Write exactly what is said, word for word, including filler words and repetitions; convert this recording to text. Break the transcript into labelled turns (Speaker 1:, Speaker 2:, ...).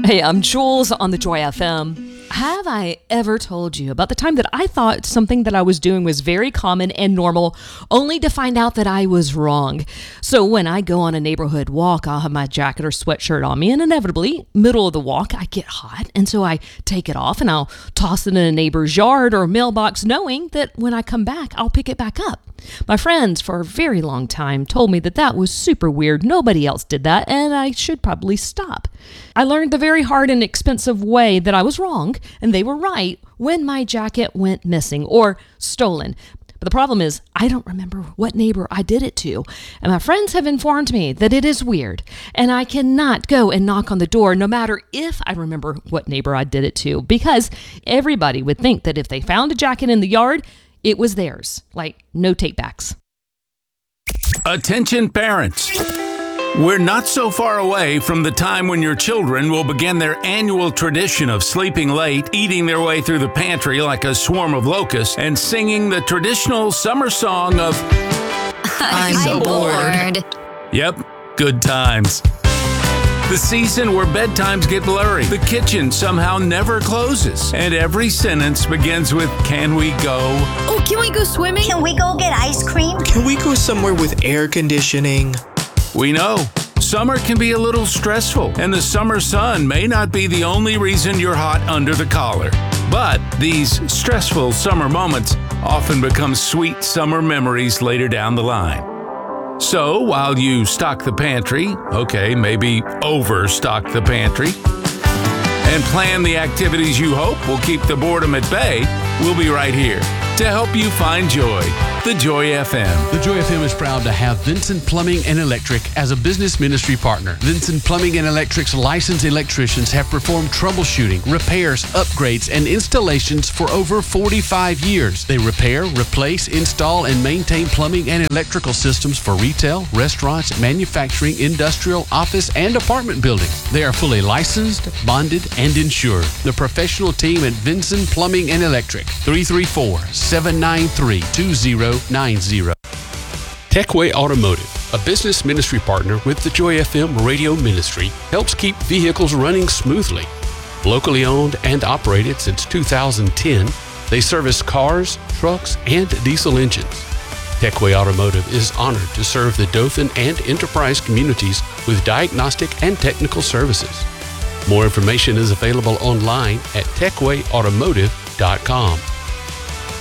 Speaker 1: Hey, I'm Jules on the Joy F M. Have I ever told you about the time that I thought something that I was doing was very common and normal, only to find out that I was wrong? So when I go on a neighborhood walk, I'll have my jacket or sweatshirt on me, and inevitably, middle of the walk, I get hot, and so I take it off and I'll toss it in a neighbor's yard or mailbox, knowing that when I come back, I'll pick it back up. My friends for a very long time told me that that was super weird. Nobody else did that, and I should probably stop. I learned the very hard and expensive way that I was wrong, and they were right when my jacket went missing or stolen. But the problem is, I don't remember what neighbor I did it to, and my friends have informed me that it is weird, and I cannot go and knock on the door no matter if I remember what neighbor I did it to, because everybody would think that if they found a jacket in the yard, it was theirs, like no take-backs.
Speaker 2: Attention parents. We're not so far away from the time when your children will begin their annual tradition of sleeping late, eating their way through the pantry like a swarm of locusts, and singing the traditional summer song of
Speaker 3: I'm so bored.
Speaker 2: Yep, good times. The season where bedtimes get blurry, the kitchen somehow never closes, and every sentence begins with, can we go?
Speaker 3: Oh, can we go swimming?
Speaker 4: Can we go get ice cream?
Speaker 5: Can we go somewhere with air conditioning?
Speaker 2: We know summer can be a little stressful, and the summer sun may not be the only reason you're hot under the collar. But these stressful summer moments often become sweet summer memories later down the line. So while you stock the pantry, okay, maybe overstock the pantry, and plan the activities you hope will keep the boredom at bay, we'll be right here to help you find joy. The Joy F M.
Speaker 6: The Joy F M is proud to have Vincent Plumbing and Electric as a business ministry partner. Vincent Plumbing and Electric's licensed electricians have performed troubleshooting, repairs, upgrades, and installations for over forty-five years. They repair, replace, install, and maintain plumbing and electrical systems for retail, restaurants, manufacturing, industrial, office, and apartment buildings. They are fully licensed, bonded, and insured. The professional team at Vincent Plumbing and Electric, three three four, seven nine three, two zero nine zero. Techway Automotive, a business ministry partner with the Joy F M radio ministry, helps keep vehicles running smoothly. Locally owned and operated since two thousand ten, they service cars, trucks, and diesel engines. Techway Automotive is honored to serve the Dothan and Enterprise communities with diagnostic and technical services. More information is available online at techway automotive dot com.